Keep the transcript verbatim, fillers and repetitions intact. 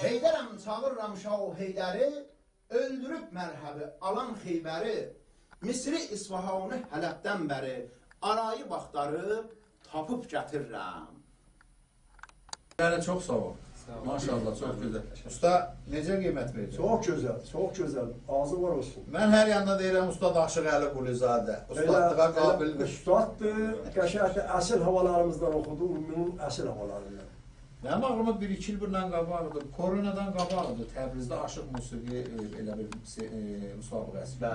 Heydərəm çağırıram Şah Heydəri, öldürüb mərhəbi, alan Xeybəri, Misri İsfahanı Hələbdən bəri, arayı baxtarıb, tapıb gətirirəm. Yəni, çox sağ ol. Maşallah, çox gözəl. Usta, necə qiymət verir? Çox gözəl, çox gözəl. Ağzı var olsun. Mən hər yanda deyirəm, Usta Aşıq Əli Qulizadə. Ustadlığa qabildir. Ustaddır, qəşəhətdə əsl havalarımızdan oxudu, ümuminin əsl havalarından. Mənim ağlıma bir iki il bundan qabaqdır, koronadan qabaqdır, Təbrizdə Aşıq musiqi elə bir müsabiqəsi.